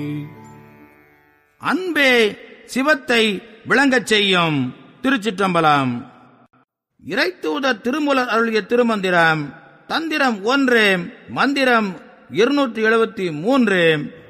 அன்பே சிவத்தை விளங்கச் செய்யும். திருச்சிற்றம்பலம். இறைத்தூதர் திருமூலர் அருளிய திருமந்திரம். தந்திரம் 1, மந்திரம் 273.